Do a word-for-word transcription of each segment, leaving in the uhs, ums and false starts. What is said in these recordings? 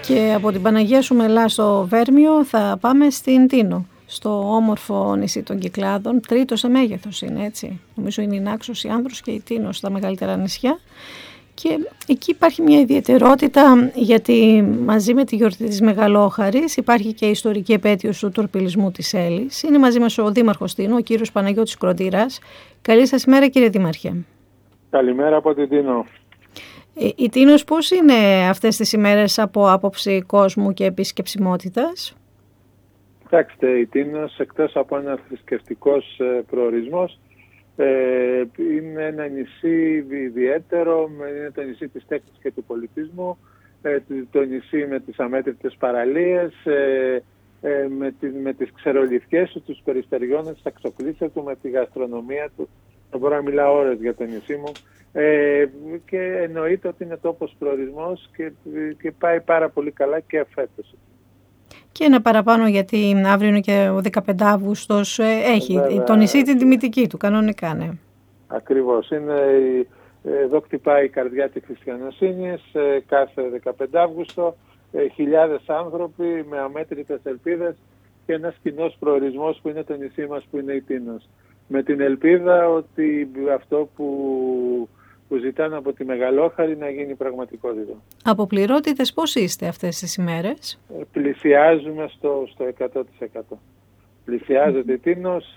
Και από την Παναγία Σουμελά στο Βέρμιο θα πάμε στην Τίνο, στο όμορφο νησί των Κυκλάδων. Τρίτο σε μέγεθος είναι, έτσι. Νομίζω είναι η Νάξος, η Άνδρος και η Τίνο στα μεγαλύτερα νησιά. Και εκεί υπάρχει μια ιδιαιτερότητα, γιατί μαζί με τη γιορτή της Μεγαλόχαρης υπάρχει και η ιστορική επέτειος του τορπιλισμού της Έλης. Είναι μαζί μας ο Δήμαρχος Τίνου, ο κύριος Παναγιώτης Κροντήρας. Καλή σας ημέρα, κύριε Δήμαρχε. Καλημέρα από την Τίνο. Η, η Τίνος πώς είναι αυτές τις ημέρες από άποψη κόσμου και επισκεψιμότητας? Κοιτάξτε, η Τίνος, εκτός από ένα θρησκευτικός προορισμός, Ε, είναι ένα νησί ιδιαίτερο, είναι το νησί της τέχνης και του πολιτισμού, ε, το νησί με τις αμέτρητες παραλίες, ε, ε, με, τη, με τις ξερολιθιές του, τους περιστεριώνες, τα ξοκλήσια του, με τη γαστρονομία του. Θα μπορώ να μιλάω ώρες για το νησί μου. Ε, και εννοείται ότι είναι τόπος προορισμός και, και πάει πάρα πολύ καλά και φέτος. Και ένα παραπάνω, γιατί αύριο είναι και ο δεκαπέντε Αυγούστος, έχει Βέβαια, το νησί την τιμητική του, κανονικά, ναι. Ακριβώς. Είναι, εδώ χτυπάει η καρδιά της χριστιανοσύνης κάθε δεκαπέντε Αυγούστου, χιλιάδες άνθρωποι με αμέτρητες ελπίδες και ένας κοινός προορισμός που είναι το νησί μας, που είναι η Τίνος. Με την ελπίδα ότι αυτό που... που ζητάνε από τη Μεγαλόχαρη να γίνει πραγματικότητα. Από πληρότητες πώς είστε αυτές τις ημέρες? Πλησιάζουμε στο, στο εκατό τοις εκατό. Πλησιάζεται η Τίνος.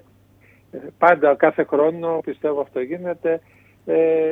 Πάντα κάθε χρόνο πιστεύω αυτό γίνεται. Ε,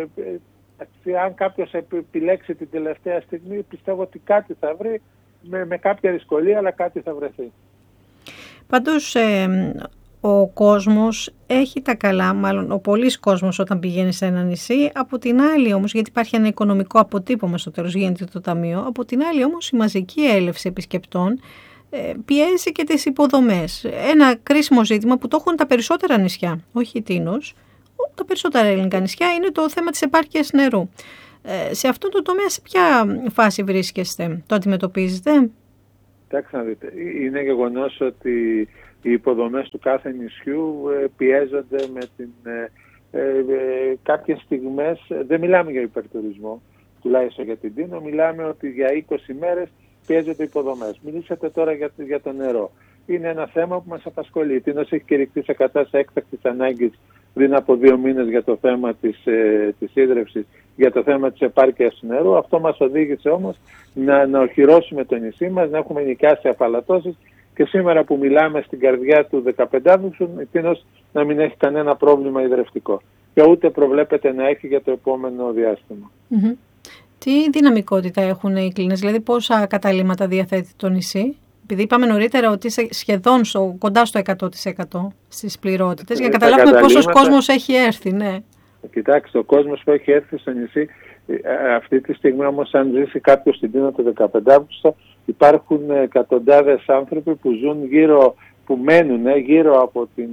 ε, αν κάποιος επιλέξει την τελευταία στιγμή, πιστεύω ότι κάτι θα βρει, με, με κάποια δυσκολία, αλλά κάτι θα βρεθεί. Πάντως... Ε, ο κόσμος έχει τα καλά, μάλλον ο πολλής κόσμος όταν πηγαίνει σε ένα νησί. Από την άλλη όμως, γιατί υπάρχει ένα οικονομικό αποτύπωμα στο τέλος, γίνεται το ταμείο, από την άλλη όμως η μαζική έλευση επισκεπτών ε, πιέζει και τις υποδομές. Ένα κρίσιμο ζήτημα που το έχουν τα περισσότερα νησιά, όχι η Τίνος, τα περισσότερα ελληνικά νησιά, είναι το θέμα της επάρκειας νερού. Ε, σε αυτό το τομέα σε ποια φάση βρίσκεστε, το αντιμετωπίζετε? Κοιτάξτε να δείτε, είναι γεγονός ότι οι υποδομές του κάθε νησιού πιέζονται με την... Ε, ε, κάποιες στιγμές, δεν μιλάμε για υπερτουρισμό, τουλάχιστον για την Τίνο, μιλάμε ότι για είκοσι μέρες πιέζονται οι υποδομές. Μιλήσατε τώρα για, για το νερό. Είναι ένα θέμα που μας απασχολεί. Η Τίνος έχει κηρυχθεί σε κατάσταση έκτακτης ανάγκης πριν από δύο μήνες για το θέμα της, ε, της ίδρευσης, για το θέμα της επάρκειας του νερού. Αυτό μας οδήγησε όμως να, να οχυρώσουμε το νησί μας, να έχουμε νοικιάσει αφαλατώσεις. Και σήμερα που μιλάμε στην καρδιά του δεκαπέντε Αυγούστου, η Τίνος να μην έχει κανένα πρόβλημα υδρευτικό. Και ούτε προβλέπεται να έχει για το επόμενο διάστημα. Mm-hmm. Τι δυναμικότητα έχουν οι κλίνες, δηλαδή πόσα καταλύματα διαθέτει το νησί? Επειδή είπαμε νωρίτερα ότι είσαι σχεδόν στο, κοντά στο εκατό τοις εκατό στις πληρότητες, για να καταλάβουμε πόσος κόσμος έχει έρθει. Ναι. Κοιτάξτε, ο κόσμος που έχει έρθει στο νησί, αυτή τη στιγμή όμως αν ζήσει κάποιος στην Τίνο το δεκαπέντε Αυγούστου, υπάρχουν εκατοντάδες άνθρωποι που ζουν γύρω, που μένουν γύρω από, την,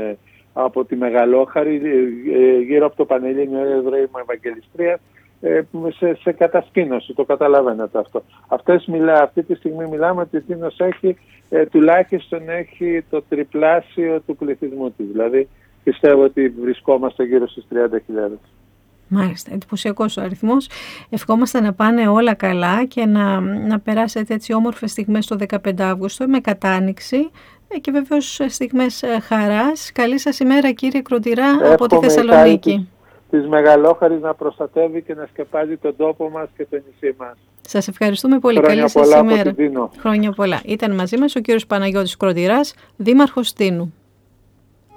από τη Μεγαλόχαρη, γύρω από το Πανελλήνιο Ιδρύημα Ευαγγελιστρίας, σε, σε κατασκήνωση, το καταλαβαίνετε αυτό. Αυτές μιλά, αυτή τη στιγμή μιλάμε ότι η Τίνος έχει, ε, τουλάχιστον έχει το τριπλάσιο του πληθυσμού της. Δηλαδή πιστεύω ότι βρισκόμαστε γύρω στις τριάντα χιλιάδες. Μάλιστα, εντυπωσιακός ο αριθμός. Ευχόμαστε να πάνε όλα καλά και να, να περάσετε έτσι όμορφες στιγμές το δεκαπέντε Αυγούστου με κατάνοιξη και βεβαίως στιγμές χαράς. Καλή σας ημέρα, κύριε Κροντηρά, από τη Θεσσαλονίκη. Της Μεγαλόχαρης να προστατεύει και να σκεπάζει τον τόπο μας και το νησί μας. Σας ευχαριστούμε πολύ. Χρόνια καλή σας ημέρα. Χρόνια πολλά. Ήταν μαζί μας ο κύριος Παναγιώτης Κροντηράς, Δήμαρχος Τίνου.